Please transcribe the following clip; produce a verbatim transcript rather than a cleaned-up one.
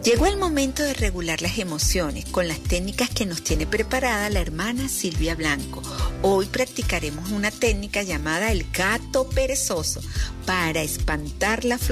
Llegó el momento de regular las emociones con las técnicas que nos tiene preparada la hermana Silvia Blanco. Hoy practicaremos una técnica llamada el gato perezoso para espantar la